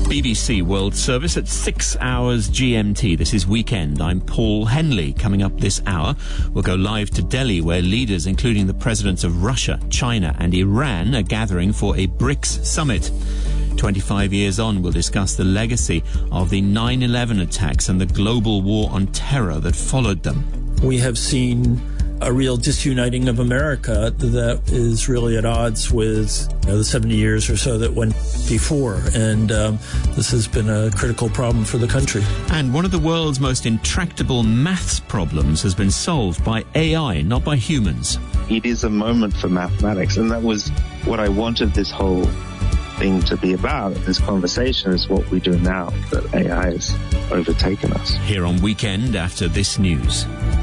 BBC World Service at 6 hours GMT. This is Weekend. I'm Paul Henley. Coming up this hour, we'll go live to Delhi, where leaders, including the presidents of Russia, China and Iran, are gathering for a BRICS summit. 25 years on, we'll discuss the legacy of the 9/11 attacks and the global war on terror that followed them. We have seen a real disuniting of America that is really at odds with the 70 years or so that went before. And this has been a critical problem for the country. And one of the world's most intractable maths problems has been solved by AI, not by humans. It is a moment for mathematics, and that was what I wanted this whole thing to be about. This conversation is what we do now, that AI has overtaken us. Here on Weekend after this news.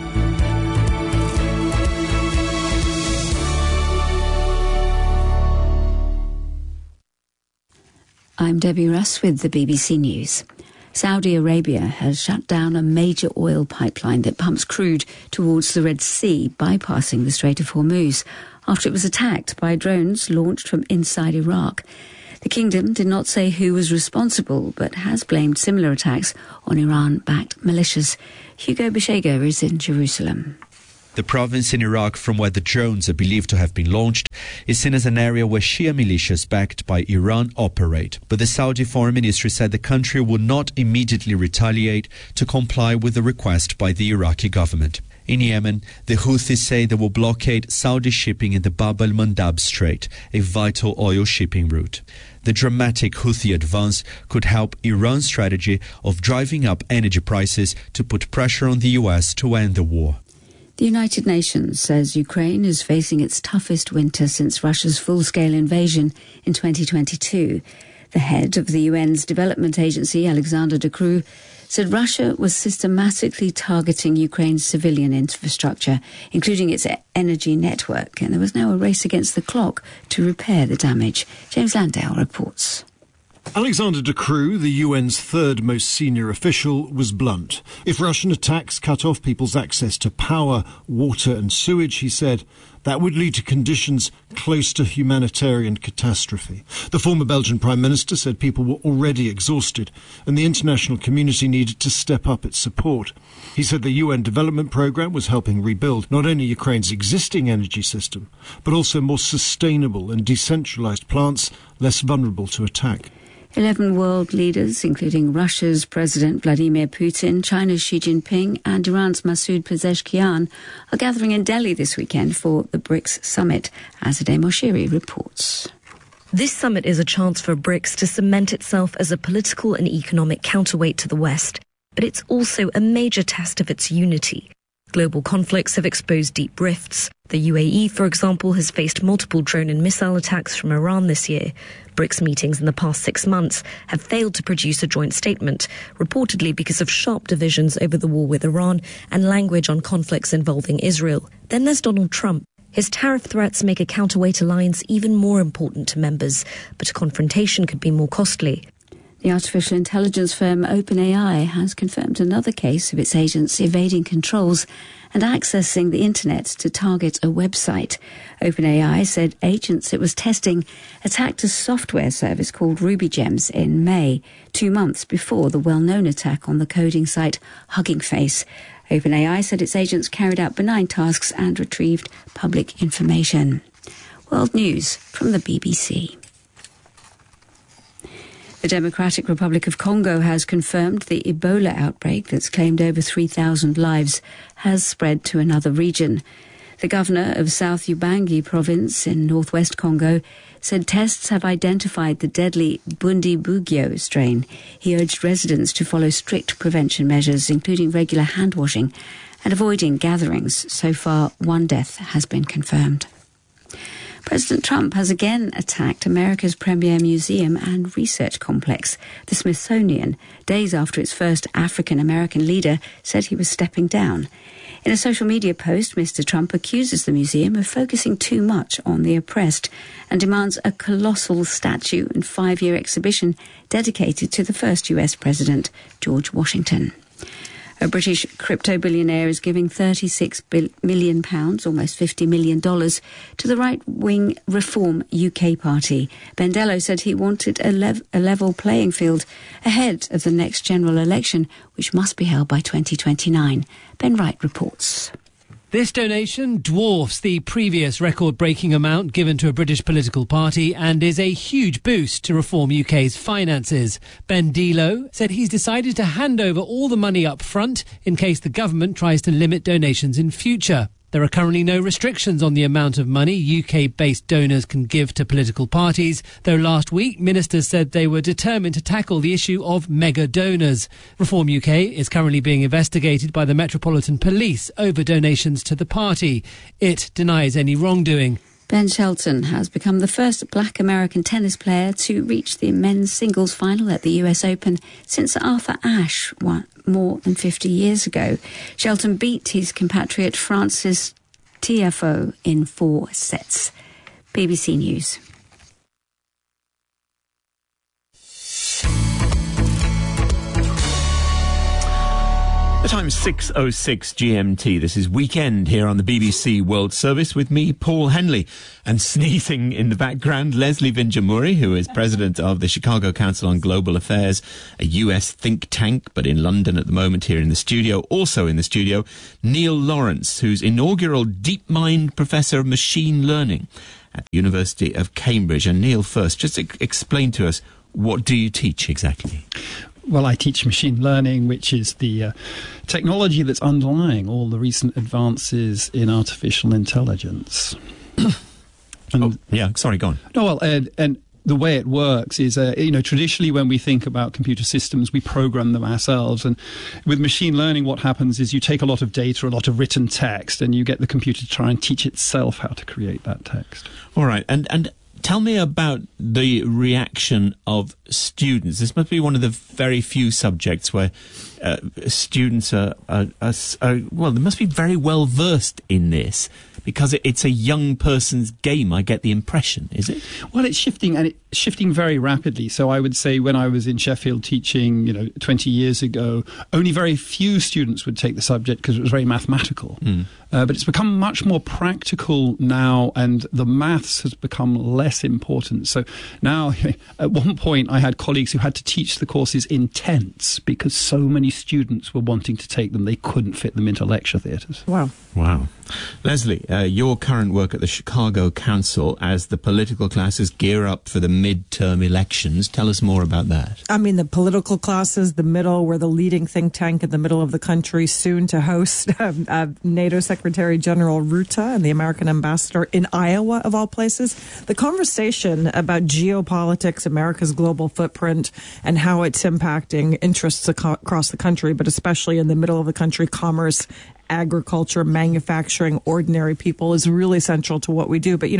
I'm Debbie Russ with the BBC News. Saudi Arabia has shut down a major oil pipeline that pumps crude towards the Red Sea, bypassing the Strait of Hormuz, after it was attacked by drones launched from inside Iraq. The kingdom did not say who was responsible, but has blamed similar attacks on Iran-backed militias. Hugo Beshega is in Jerusalem. The province in Iraq from where the drones are believed to have been launched is seen as an area where Shia militias backed by Iran operate. But the Saudi Foreign Ministry said the country will not immediately retaliate to comply with the request by the Iraqi government. In Yemen, the Houthis say they will blockade Saudi shipping in the Bab al-Mandab Strait, a vital oil shipping route. The dramatic Houthi advance could help Iran's strategy of driving up energy prices to put pressure on the US to end the war. The United Nations says Ukraine is facing its toughest winter since Russia's full-scale invasion in 2022. The head of the UN's development agency, Alexander de Croo, said Russia was systematically targeting Ukraine's civilian infrastructure, including its energy network, and there was now a race against the clock to repair the damage. James Landale reports. Alexander de Croo, the UN's third most senior official, was blunt. If Russian attacks cut off people's access to power, water and sewage, he said, that would lead to conditions close to humanitarian catastrophe. The former Belgian Prime Minister said people were already exhausted and the international community needed to step up its support. He said the UN development programme was helping rebuild not only Ukraine's existing energy system, but also more sustainable and decentralised plants less vulnerable to attack. 11 world leaders, including Russia's President Vladimir Putin, China's Xi Jinping and Iran's Masoud Pezeshkian, are gathering in Delhi this weekend for the BRICS summit, Azadeh Moshiri reports. This summit is a chance for BRICS to cement itself as a political and economic counterweight to the West, but it's also a major test of its unity. Global conflicts have exposed deep rifts. The UAE, for example, has faced multiple drone and missile attacks from Iran this year. BRICS meetings in the past 6 months have failed to produce a joint statement, reportedly because of sharp divisions over the war with Iran and language on conflicts involving Israel. Then there's Donald Trump. His tariff threats make a counterweight alliance even more important to members, but a confrontation could be more costly. The artificial intelligence firm OpenAI has confirmed another case of its agents evading controls and accessing the internet to target a website. OpenAI said agents it was testing attacked a software service called RubyGems in May, 2 months before the well-known attack on the coding site Hugging Face. OpenAI said its agents carried out benign tasks and retrieved public information. World News from the BBC. The Democratic Republic of Congo has confirmed the Ebola outbreak that's claimed over 3,000 lives has spread to another region. The governor of South Ubangi province in northwest Congo said tests have identified the deadly Bundibugyo strain. He urged residents to follow strict prevention measures, including regular hand washing and avoiding gatherings. So far, 1 death has been confirmed. President Trump has again attacked America's premier museum and research complex, the Smithsonian, days after its first African-American leader said he was stepping down. In a social media post, Mr. Trump accuses the museum of focusing too much on the oppressed and demands a colossal statue and 5-year exhibition dedicated to the first US president, George Washington. A British crypto billionaire is giving £36 million, almost $50 million, to the right-wing Reform UK party. Bendello said he wanted a level playing field ahead of the next general election, which must be held by 2029. Ben Wright reports. This donation dwarfs the previous record-breaking amount given to a British political party and is a huge boost to Reform UK's finances. Bendello said he's decided to hand over all the money up front in case the government tries to limit donations in future. There are currently no restrictions on the amount of money UK-based donors can give to political parties, though last week ministers said they were determined to tackle the issue of mega donors. Reform UK is currently being investigated by the Metropolitan Police over donations to the party. It denies any wrongdoing. Ben Shelton has become the first black American tennis player to reach the men's singles final at the US Open since Arthur Ashe won more than 50 years ago. Shelton beat his compatriot Francis Tiafoe in 4 sets. BBC News. The time is 6:06 GMT. This is Weekend here on the BBC World Service with me, Paul Henley, and sneezing in the background, Leslie Vinjamuri, who is president of the Chicago Council on Global Affairs, a US think tank, but in London at the moment here in the studio. Also in the studio, Neil Lawrence, who's inaugural DeepMind Professor of Machine Learning at the University of Cambridge. And Neil, first, just explain to us, what do you teach exactly? Well, I teach machine learning, which is the technology that's underlying all the recent advances in artificial intelligence. Sorry, go on. No, well, and the way it works is, traditionally when we think about computer systems, we program them ourselves. And with machine learning, what happens is you take a lot of data, a lot of written text, and you get the computer to try and teach itself how to create that text. All right. And tell me about the reaction of students. This must be one of the very few subjects where students are they must be very well versed in this, because it's a young person's game, I get the impression. Is it? Well, it's shifting, and it's shifting very rapidly. So I would say when I was in Sheffield teaching, 20 years ago, only very few students would take the subject because it was very mathematical. But it's become much more practical now, and the maths has become less important. So now, at one point, I had colleagues who had to teach the courses in tents because so many students were wanting to take them, they couldn't fit them into lecture theatres. Wow. Leslie, your current work at the Chicago Council as the political classes gear up for the midterm elections. Tell us more about that. I mean, the political classes, the middle, we're the leading think tank in the middle of the country, soon to host NATO Secretary General Rutte and the American ambassador in Iowa, of all places. The conversation about geopolitics, America's global footprint, and how it's impacting interests across the country, but especially in the middle of the country, commerce, agriculture, manufacturing, ordinary people, is really central to what we do. But,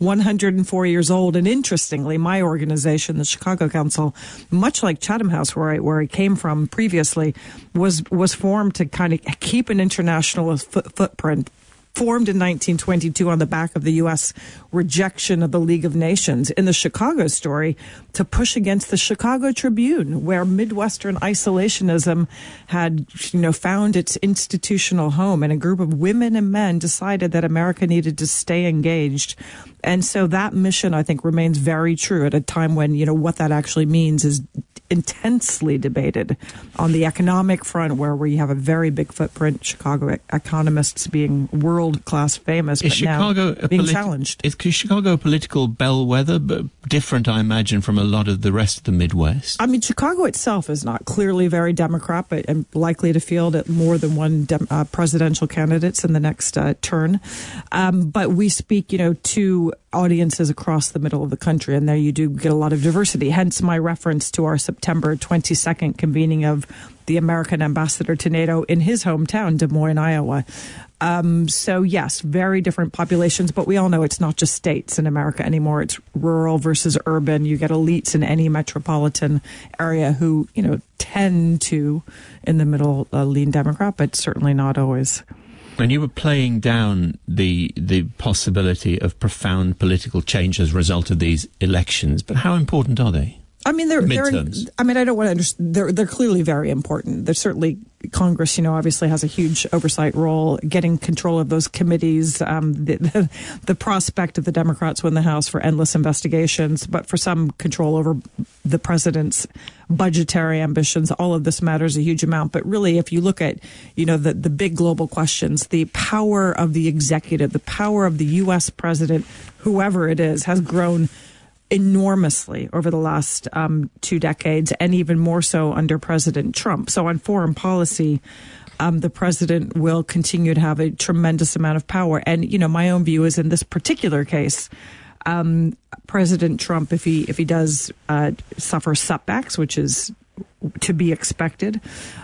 104 years old. And interestingly, my organization, the Chicago Council, much like Chatham House, where I came from previously, was formed to kind of keep an international footprint. Formed in 1922 on the back of the U.S. rejection of the League of Nations. In the Chicago story, to push against the Chicago Tribune, where Midwestern isolationism had, found its institutional home, and a group of women and men decided that America needed to stay engaged. And so that mission, I think, remains very true at a time when, what that actually means is intensely debated on the economic front, where we have a very big footprint, Chicago economists being world-class famous, but now being challenged. Is Chicago a political bellwether, but different, I imagine, from a lot of the rest of the Midwest? I mean, Chicago itself is not clearly very Democrat, but likely to field at more than one presidential candidates in the next turn. But we speak, to audiences across the middle of the country, and there you do get a lot of diversity. Hence my reference to our September 22nd convening of the American ambassador to NATO in his hometown, Des Moines, Iowa. So yes, very different populations, but we all know it's not just states in America anymore. It's rural versus urban. You get elites in any metropolitan area who, tend to, in the middle, lean Democrat, but certainly not always. And you were playing down the possibility of profound political change as a result of these elections, but how important are they? I mean, I don't want to understand. They're clearly very important. They're certainly Congress, obviously has a huge oversight role, getting control of those committees. The prospect of the Democrats win the House for endless investigations, but for some control over the president's budgetary ambitions. All of this matters a huge amount. But really, if you look at, the big global questions, the power of the executive, the power of the U.S. president, whoever it is, has grown enormously over the last 2 decades, and even more so under President Trump. So on foreign policy, the president will continue to have a tremendous amount of power. And, my own view is in this particular case, President Trump, if he does suffer setbacks, which is to be expected,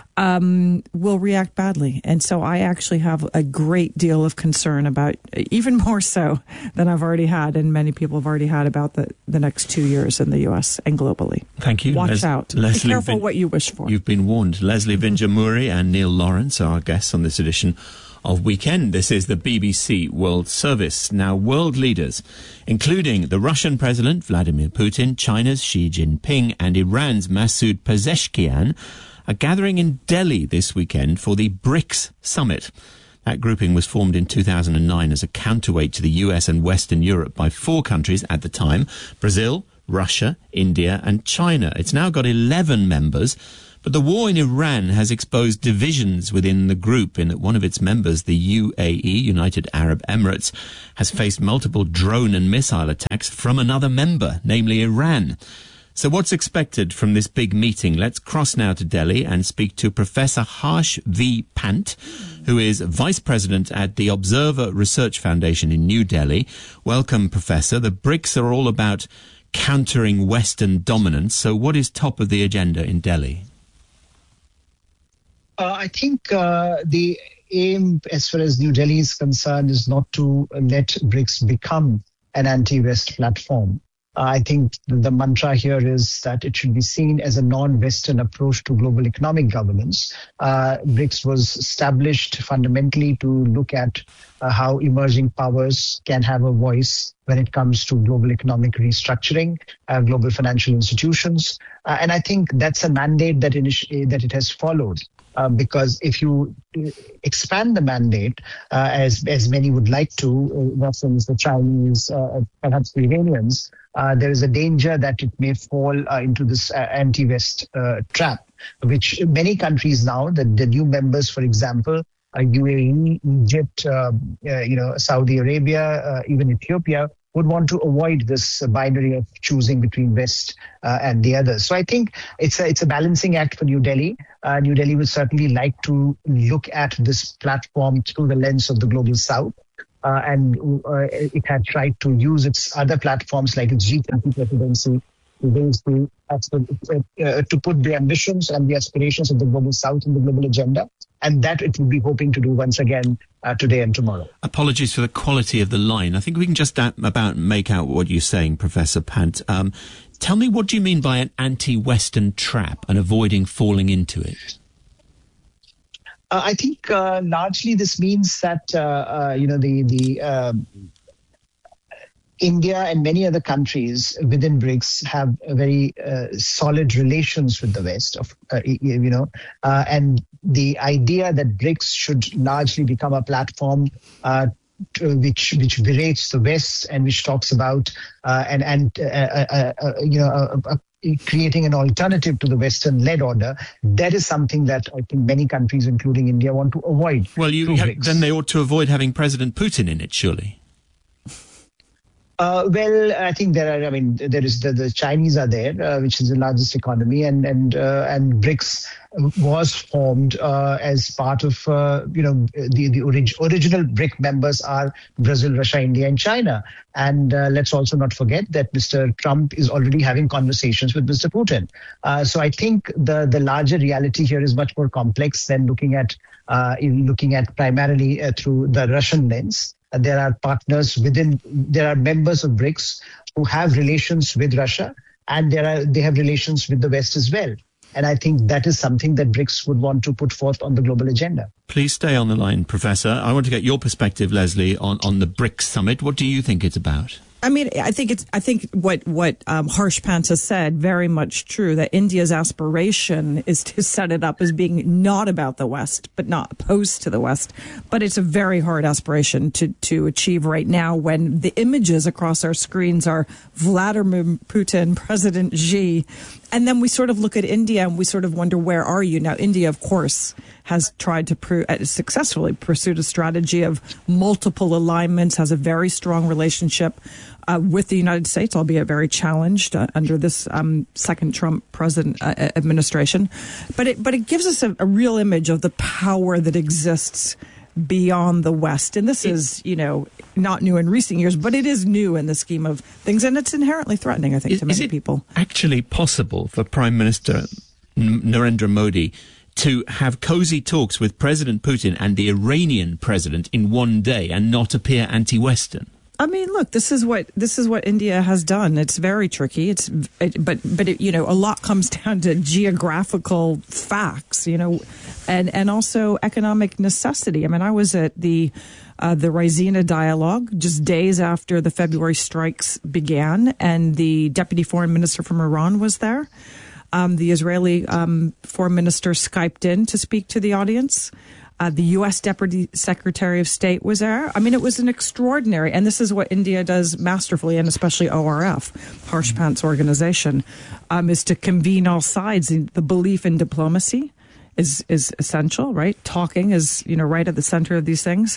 will react badly. And so I actually have a great deal of concern about, even more so than I've already had, and many people have already had, about the next 2 years in the U.S. and globally. Thank you. Watch out. Be careful what you wish for. You've been warned. Leslie Vinjamuri and Neil Lawrence are our guests on this edition of Weekend. This is the BBC World Service. Now, world leaders, including the Russian President Vladimir Putin, China's Xi Jinping, and Iran's Masoud Pezeshkian, are gathering in Delhi this weekend for the BRICS Summit. That grouping was formed in 2009 as a counterweight to the US and Western Europe by 4 countries at the time: Brazil, Russia, India, and China. It's now got 11 members. But the war in Iran has exposed divisions within the group, in that one of its members, the UAE, United Arab Emirates, has faced multiple drone and missile attacks from another member, namely Iran. So what's expected from this big meeting? Let's cross now to Delhi and speak to Professor Harsh V. Pant, who is Vice President at the Observer Research Foundation in New Delhi. Welcome, Professor. The BRICS are all about countering Western dominance. So what is top of the agenda in Delhi? I think the aim, as far as New Delhi is concerned, is not to let BRICS become an anti-West platform. I think the mantra here is that it should be seen as a non-Western approach to global economic governance. BRICS was established fundamentally to look at how emerging powers can have a voice when it comes to global economic restructuring, global financial institutions. And I think that's a mandate that it has followed. Because if you expand the mandate, as many would like to, Russians, the Chinese, perhaps the Iranians, there is a danger that it may fall into this anti-West trap, which many countries now, the new members, for example, UAE, Egypt, Saudi Arabia, even Ethiopia, would want to avoid this binary of choosing between West and the others. So I think it's a balancing act for New Delhi. New Delhi would certainly like to look at this platform through the lens of the global South. And it had tried to use its other platforms like its G20 presidency to put the ambitions and the aspirations of the global South in the global agenda. And that it will be hoping to do once again today and tomorrow. Apologies for the quality of the line. I think we can just about make out what you're saying, Professor Pant. Tell me, what do you mean by an anti-Western trap and avoiding falling into it? I think largely this means that, India and many other countries within BRICS have very solid relations with the West, and the idea that BRICS should largely become a platform which berates the West and which talks about creating an alternative to the Western-led order, that is something that I think many countries, including India, want to avoid. Well, then they ought to avoid having President Putin in it, surely. I think there is the Chinese are there, which is the largest economy, and BRICS was formed as part of the original BRIC members are Brazil, Russia, India, and China. And let's also not forget that Mr. Trump is already having conversations with Mr. Putin. So I think the larger reality here is much more complex than looking at primarily through the Russian lens. There are members of BRICS who have relations with Russia, and they have relations with the West as well. And I think that is something that BRICS would want to put forth on the global agenda. Please stay on the line, Professor. I want to get your perspective, Leslie, on the BRICS summit. What do you think it's about? I mean, I think what Harsh Pant has said very much true, that India's aspiration is to set it up as being not about the West, but not opposed to the West. But it's a very hard aspiration to achieve right now, when the images across our screens are Vladimir Putin, President Xi, and then we sort of look at India and we sort of wonder, where are you now? India, of course, has tried to successfully pursued a strategy of multiple alignments, has a very strong relationship with the United States, albeit very challenged under this second Trump president administration. But it gives us a real image of the power that exists beyond the West. And this is, not new in recent years, but it is new in the scheme of things. And it's inherently threatening, I think, to many people. Actually possible for Prime Minister Narendra Modi to have cozy talks with President Putin and the Iranian president in one day and not appear anti-Western? I mean, look, this is what India has done. It's very tricky. But a lot comes down to geographical facts, and also economic necessity. I mean, I was at the Raisina dialogue just days after the February strikes began, and the deputy foreign minister from Iran was there. The Israeli foreign minister Skyped in to speak to the audience. The U.S. Deputy Secretary of State was there. I mean, it was an extraordinary, and this is what India does masterfully, and especially ORF, Harsh Pant's organization, is to convene all sides. The belief in diplomacy is essential, right? Talking is, right at the center of these things.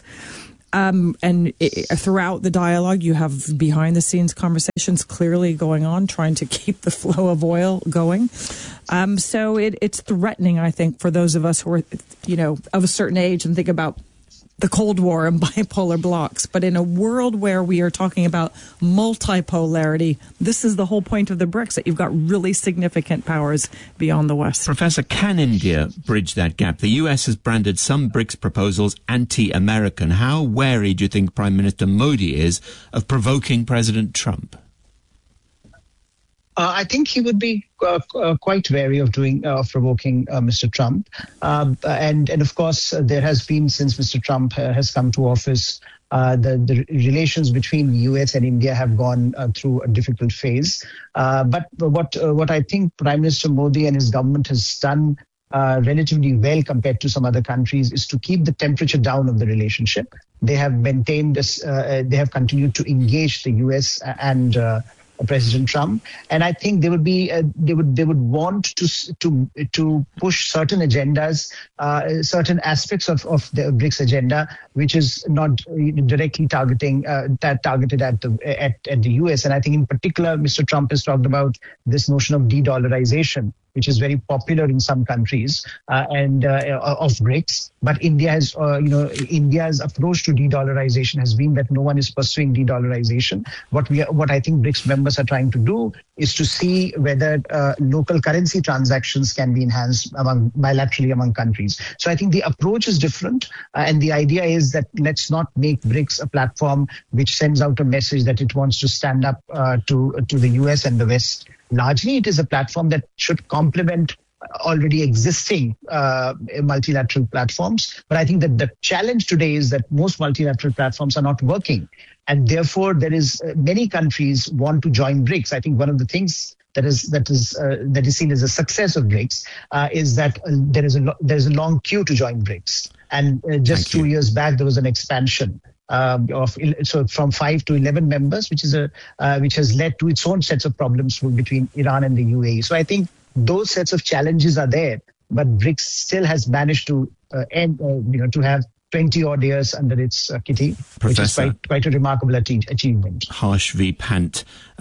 Throughout the dialogue, you have behind-the-scenes conversations clearly going on, trying to keep the flow of oil going. So it's threatening, I think, for those of us who are, of a certain age and think about the Cold War and bipolar blocks. But in a world where we are talking about multipolarity, this is the whole point of the BRICS, that you've got really significant powers beyond the West. Professor, can India bridge that gap? The US has branded some BRICS proposals anti-American. How wary do you think Prime Minister Modi is of provoking President Trump? I think he would be quite wary of provoking Mr. Trump. And of course, there has been, since Mr. Trump has come to office, the relations between the U.S. and India have gone through a difficult phase. But what I think Prime Minister Modi and his government has done relatively well compared to some other countries is to keep the temperature down of the relationship. They have maintained this. They have continued to engage the U.S. and President Trump, and I think they would want to push certain agendas, certain aspects of the BRICS agenda, which is not directly targeted at the US. And I think in particular, Mr. Trump has talked about this notion of de-dollarization, which is very popular in some countries of BRICS. But India's approach to de-dollarization has been that no one is pursuing de-dollarization. What I think BRICS members are trying to do is to see whether local currency transactions can be enhanced bilaterally among countries. So I think the approach is different, and the idea is that let's not make BRICS a platform which sends out a message that it wants to stand up to the US and the West. Largely, it is a platform that should complement already existing multilateral platforms. But I think that the challenge today is that most multilateral platforms are not working. And therefore, there is many countries want to join BRICS. I think one of the things that is seen as a success of BRICS is that there is a long queue to join BRICS. And just 2 years back, there was an expansion from 5 to 11 members, which has led to its own sets of problems between Iran and the UAE. So I think those sets of challenges are there, but BRICS still has managed to to have 20 odd years under its kitty, Professor, which is quite a remarkable achievement. Harsh V. Pant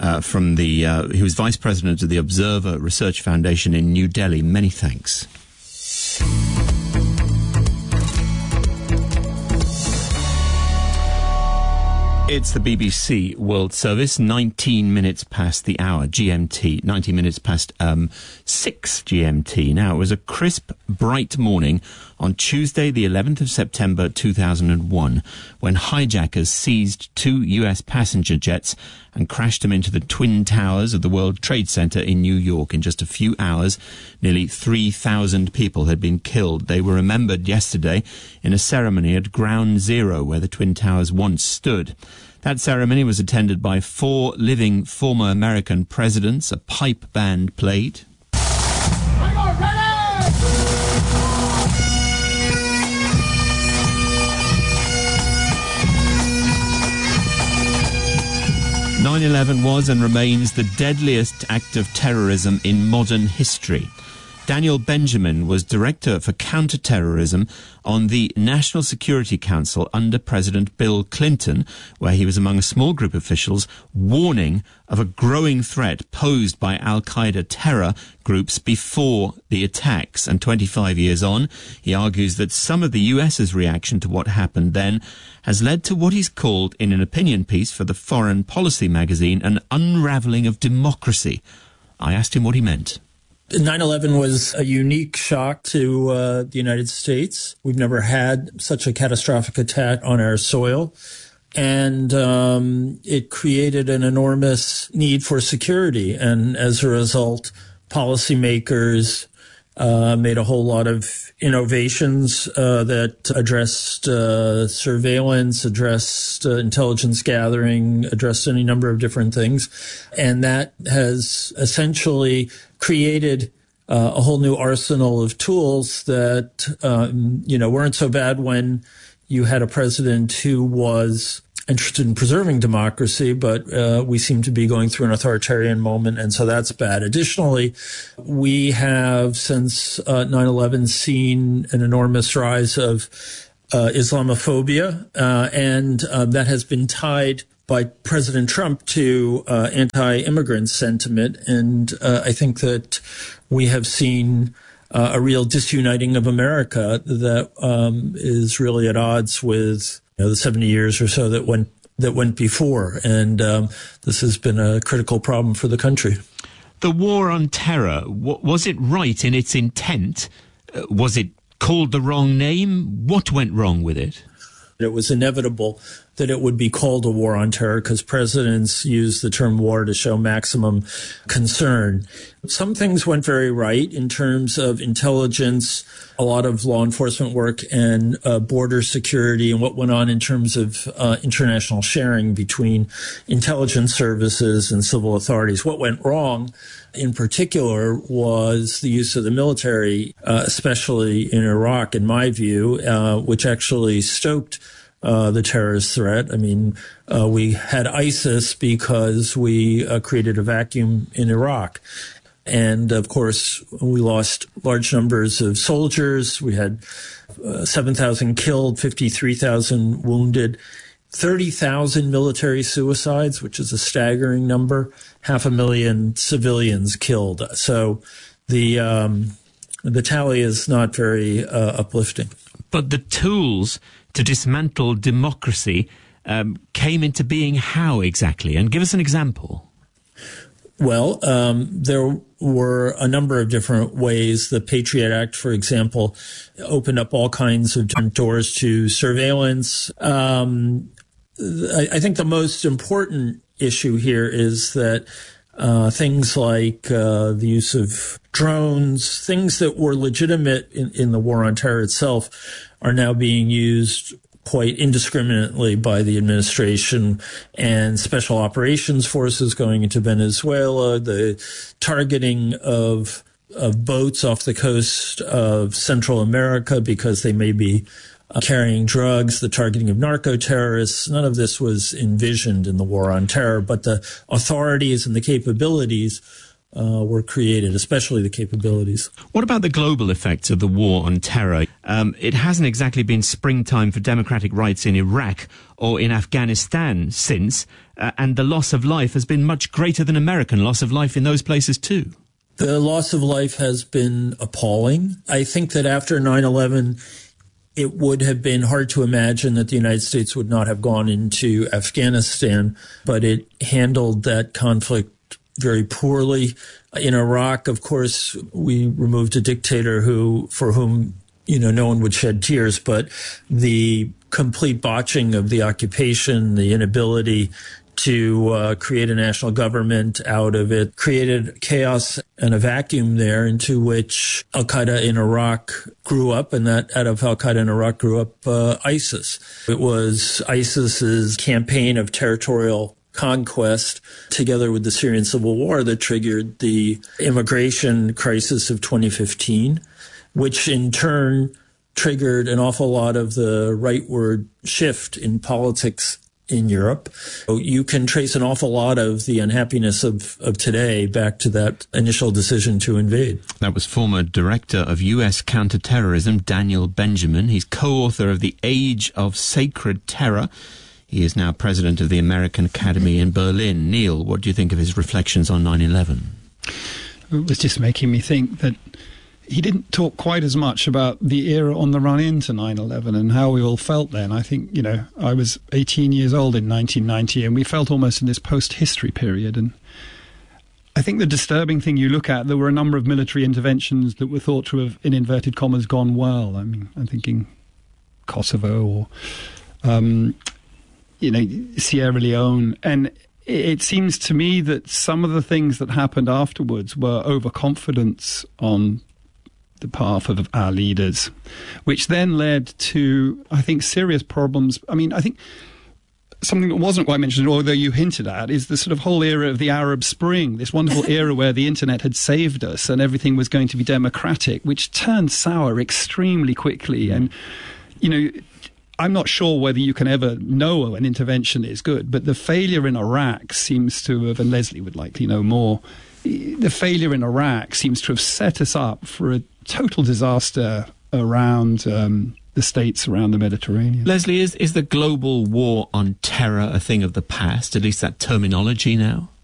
he was Vice President of the Observer Research Foundation in New Delhi. Many thanks. It's the BBC World Service, 19 minutes past the hour, GMT, 19 minutes past 6 GMT. Now, it was a crisp, bright morning on Tuesday, the 11th of September 2001, when hijackers seized 2 US passenger jets and crashed them into the Twin Towers of the World Trade Center in New York. In just a few hours, nearly 3,000 people had been killed. They were remembered yesterday in a ceremony at Ground Zero, where the Twin Towers once stood. That ceremony was attended by 4 living former American presidents. A pipe band played. 9/11 was and remains the deadliest act of terrorism in modern history. Daniel Benjamin was Director for Counterterrorism on the National Security Council under President Bill Clinton, where he was among a small group of officials warning of a growing threat posed by al-Qaeda terror groups before the attacks. And 25 years on, he argues that some of the US's reaction to what happened then has led to what he's called, in an opinion piece for the Foreign Policy magazine, an unraveling of democracy. I asked him what he meant. 9/11 was a unique shock to the United States. We've never had such a catastrophic attack on our soil. And it created an enormous need for security. And as a result, policymakers made a whole lot of innovations that addressed surveillance, addressed intelligence gathering, addressed any number of different things. And that has essentially created a whole new arsenal of tools that, weren't so bad when you had a president who was interested in preserving democracy, but we seem to be going through an authoritarian moment, and so that's bad. Additionally, we have, since 9/11, seen an enormous rise of Islamophobia, and that has been tied by President Trump to anti-immigrant sentiment, and I think that we have seen a real disuniting of America that is really at odds with the 70 years or so that went before, and this has been a critical problem for the country. The war on terror, was it right in its intent? Was it called the wrong name? What went wrong with it? It was inevitable that it would be called a war on terror because presidents use the term war to show maximum concern. Some things went very right in terms of intelligence, a lot of law enforcement work, and border security, and what went on in terms of international sharing between intelligence services and civil authorities. What went wrong in particular was the use of the military, especially in Iraq, in my view, which actually stoked the terrorist threat. I mean, we had ISIS because we created a vacuum in Iraq. And, of course, we lost large numbers of soldiers. We had 7,000 killed, 53,000 wounded, 30,000 military suicides, which is a staggering number, 500,000 civilians killed. So the tally is not very uplifting. But the tools to dismantle democracy came into being how exactly? And give us an example. Well, there were a number of different ways. The Patriot Act, for example, opened up all kinds of different doors to surveillance. I think the most important issue here is that things like the use of drones, things that were legitimate in the war on terror itself, are now being used quite indiscriminately by the administration and special operations forces going into Venezuela, the targeting of boats off the coast of Central America because they may be carrying drugs, the targeting of narco-terrorists. None of this was envisioned in the war on terror, but the authorities and the capabilities were created, especially the capabilities. What about the global effects of the war on terror? It hasn't exactly been springtime for democratic rights in Iraq or in Afghanistan since, and the loss of life has been much greater than American loss of life in those places too. The loss of life has been appalling. I think that after 9/11, it would have been hard to imagine that the United States would not have gone into Afghanistan, but it handled that conflict very poorly. In Iraq, of course, we removed a dictator for whom, no one would shed tears, but the complete botching of the occupation, the inability to create a national government out of it, created chaos and a vacuum there into which Al-Qaeda in Iraq grew up, and that out of Al-Qaeda in Iraq grew up ISIS. It was ISIS's campaign of territorial conquest together with the Syrian civil war that triggered the immigration crisis of 2015, which in turn triggered an awful lot of the rightward shift in politics in Europe. You can trace an awful lot of the unhappiness of today back to that initial decision to invade. That was former director of U.S. counterterrorism, Daniel Benjamin. He's co-author of The Age of Sacred Terror. He is now president of the American Academy in Berlin. Neil, what do you think of his reflections on 9/11? It was just making me think that he didn't talk quite as much about the era on the run into 9/11 and how we all felt then. I think, I was 18 years old in 1990 and we felt almost in this post-history period. And I think the disturbing thing you look at, there were a number of military interventions that were thought to have, in inverted commas, gone well. I mean, I'm thinking Kosovo or, Sierra Leone. And it seems to me that some of the things that happened afterwards were overconfidence on the path of our leaders, which then led to, I think, serious problems. I mean, I think something that wasn't quite mentioned, although you hinted at, is the sort of whole era of the Arab Spring, this wonderful era where the internet had saved us and everything was going to be democratic, which turned sour extremely quickly. And, I'm not sure whether you can ever know an intervention is good, but the failure in Iraq seems to have, and Leslie would likely know more, the failure in Iraq seems to have set us up for a total disaster around the states around the Mediterranean. Leslie, is the global war on terror a thing of the past, at least that terminology now?